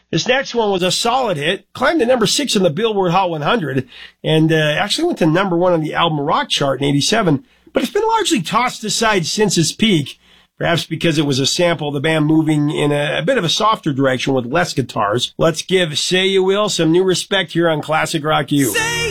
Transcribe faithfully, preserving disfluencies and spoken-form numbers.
This next one was a solid hit, climbed to number six on the Billboard Hot one hundred, and uh, actually went to number one on the album rock chart in eighty-seven, but it's been largely tossed aside since its peak, perhaps because it was a sample of the band moving in a, a bit of a softer direction with less guitars. Let's give Say You Will some new respect here on Classic Rock U. Say